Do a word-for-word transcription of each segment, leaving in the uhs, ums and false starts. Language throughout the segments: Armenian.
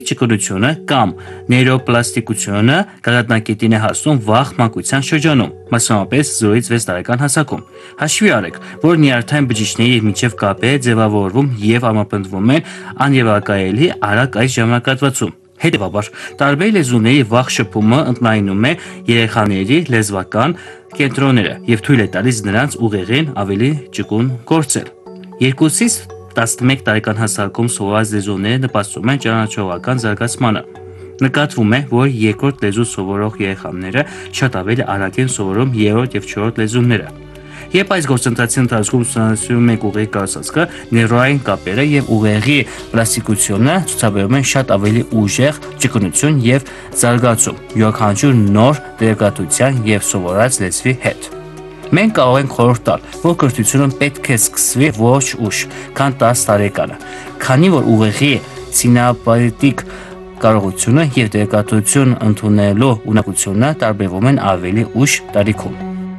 Ճկունությունը կամ նեյրոպլաստիկությունը գագաթնակետին է հասնում վաղ մանկության շրջանում, մասնավորապես զորից վեց տարեկան հասակում։ Հաշվի առեք, որ նյարդային բջիջների միջև կապեր ձևավորվում եւ ամրապնդվում են անևակայելի արագ այս ժամանակահատվածում։ Հետևաբար, տարբեր լեզուների վաղ շփումը ընդլայնում է երեխաների լեզվական կենտրոնները եւ թույլ է տալիս նրանց ուղեղին ավելի ճկուն գործել։ Երկուսից տասնմեկ տարեկան հասակում սովորած լեզուները նպաստում են ճանաչողական զարգացմանը։ Նկատվում է, որ երկրորդ լեզու սովորող երեխաները շատ ավելի արագ են սովորում երրորդ եւ չորրորդ լեզուները։ Երբ այս գործընթացի ընթացքում ուսումնասիրում ենք ուղեղի կառուցվածքը, նեյրոնային կապերը եւ ուղեղի պլաստիկությունը ցուցաբերում են շատ ավելի ուժեղ ճկունություն եւ զարգացում յուրաքանչյուր նոր տեղեկատվության եւ սովորած լեզվի հետ։ Մենք կարող ենք խորհուրդ տալ, որ կրթությունը պետք է սկսվի ոչ ուշ, քան տասը տարեկանը, քանի որ ուղեղի սինապտիկ կարողությունը եւ տեղեկատվություն ընդունելու ունակությունը տարբերվում են ավելի ուշ տարիքում։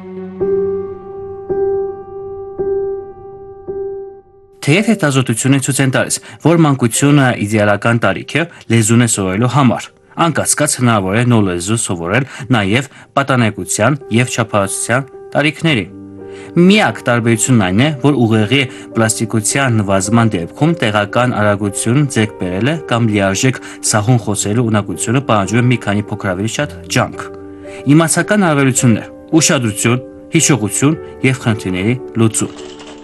Թեև հետազոտությունները ցույց են տալիս, որ մանկությունը իդեալական տարիք է լեզուն սովորելու համար, անկասկած հնարավոր է նոր լեզու սովորել նաև պատանեկության եւ չափահասության տարիքներին։ Միակ տարբերությունն այն է, որ ուղեղի պլաստիկության նվազման դեպքում տեղական արագություն ձեռք բերելը կամ լիարժեք սահուն խոսելու ունակությունը պահանջում է մի քանի փոքր ավելի շատ ջանք։ Իմացական հարաբերություններ, ուշադրություն, հիշողություն եւ խնդիրների լուծում։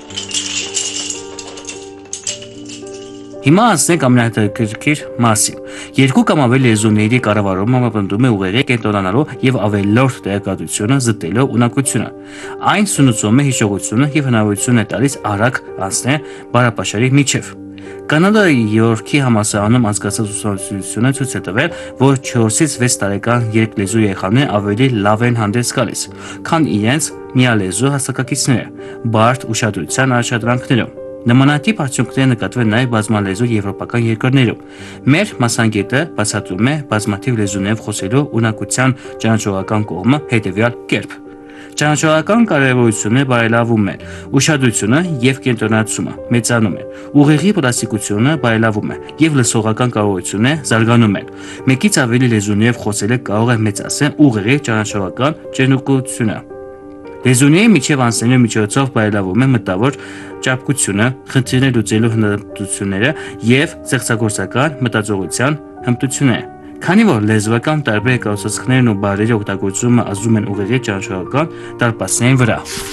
Հիմա անցնենք ամենահետաքրքիր մասին։ Երկու կամ ավելի լեզուների կառավարումը ամրապնդում է ուղեղի կենտրոնանալու եւ ավելորդ տեղեկատվությունը զտելու ունակությունը։ Այն սնուցում է հիշողությունը եւ հնարավորություն է տալիս արագ անցնել բարապաշարի միջև։ Կանադայի Յորքի համալսարանում անցկացած ուսումնասիրությունը ցույց է տվել, որ չորսից վեց տարեկան երկլեզու երեխաները ավելի լավ են հանդես գալիս, քան իրենց միալեզու հասակակիցները, բարդ ուշադրության առաջադրանքներում։ Նմանատիպ արդյունքներ նկատվել նաև բազմալեզու եվրոպական երկրներում։ Մեր մասնագետը բացատրում է բազմաթիվ լեզուներով խոսելու ունակության ճանաչողական կողմը հետևյալ կերպ։ Ճանաչողական կարևորությունը բարելավում է, ուշադրությունը եւ կենտրոնացումը մեծանում է, ուղեղի պլաստիկությունը բարելավում է եւ լսողական կարողությունը զարգանում է։ Մեկից ավելի լեզուներով խոսելը կարող է մեծացնել ուղեղի ճանաչողական ճնշողությունը։ Լեզուների միջև անցնելու միջոցով բարելավում է մտավոր ճապկությունը, խնդիրներ լուծելու հնարավորությունները եւ ստեղծագործական մտածողության հմտությունները։ Քանի որ լեզվական տարբեր կառուցվածքներն ու բառերի օգտագործումը ազդում են ուղեղի ճանաչողական դարպասների վրա։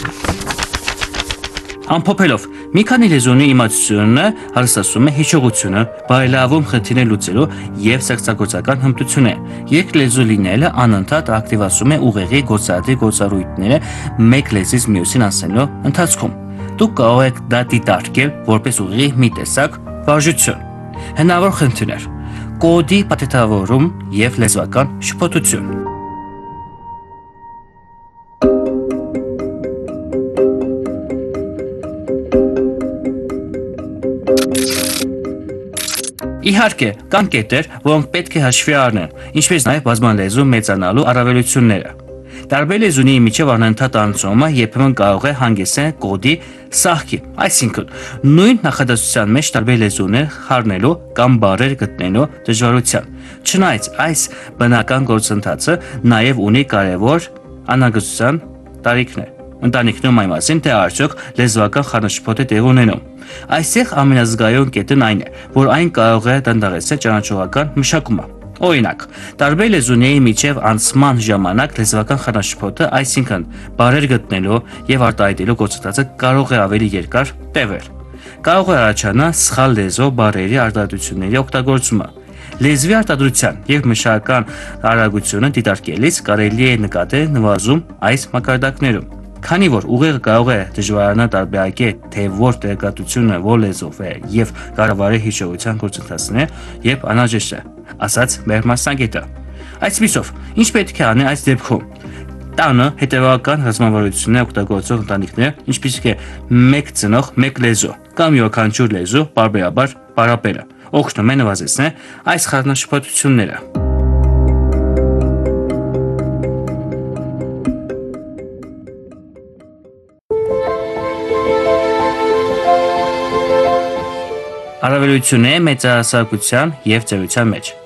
Ամփոփելով, մի քանի լեզուների իմացությունը հարստացում է հիշողությունը, բարելավում խնդիրներ լուծելու եւ ստեղծագործական հմտությունները։ Երկլեզու լինելը անընդհատ ակտիվացում է ուղեղի գործադիր գործառույթները մեկ լեզվից մյուսին անցնելու ընթացքում։ Դուք կարող եք դա դիտարկել որպես ուղեղի մի տեսակ վարժություն։ Հնարավոր խնդիրներ՝ կոդի պատետավորում եւ լեզվական շփոթություն։ Իհարկե, կան կետեր, որոնք պետք է հաշվի առնեն, ինչպես նաև բազմալեզու մեծանալու առավելությունները։ Տարբեր լեզուների միջև անընդհատ անցումը երբեմն կարող է հանգեցնել կոդի սահքի, այսինքն նույն նախադասության մեջ տարբեր լեզուներ խառնելու կամ բառեր գտնելու դժվարության։ Չնայած այս բնական գործընթացը նաև ունի կարևոր անհանգստության տարիքներ։ Ընտանիքներում այն մասին, թե արդյոք լեզվական խառնաշփոթ է տեղ ունենում։ Այստեղ ամենազգայուն կետն այն է, որ այն կարող է դանդաղեցնել ճանաչողական մշակումը։ Օրինակ, տարբեր լեզուների միջև անցման ժամանակ լեզվական խառնաշփոթը, այսինքն բառեր գտնելու եւ արտահայտելու գործընթացը կարող է ավելի երկար տևել։ Կարող է առաջանալ սխալ լեզվով բառերի արտահայտությունների օգտագործումը։ Լեզվի արտադրության եւ մշակական արագությունը դիտարկելիս կարելի է նկատել նվազում այս մակարդակներում։ Քանի որ ուղեղը կարող է դժվարանալ տարբերակել, թե որ տեղեկատվությունը որ լեզվով է եւ կառավարի հիշողության գործընթացները, երբ անհրաժեշտ է, ասաց մեր մասնագետը։ Այսպիսով, ինչ պետք է անել այս դեպքում։ Տանը հետևական ռազմավարություններ օգտագործող ընտանիքները, ինչպիսիք է մեկ ծնող, մեկ լեզու կամ յուրաքանչյուր լեզու բարբերաբար պարապելը, օգնում է նվազեցնել այս խառնաշփոթությունները։ Առավելություն է մեծահասակության և ծերության մեջ։